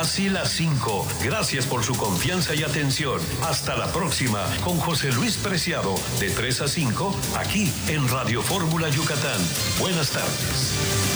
casi las 5. Gracias por su confianza y atención. Hasta la próxima con José Luis Preciado, de 3 a 5, aquí en Radio Fórmula Yucatán. Buenas tardes.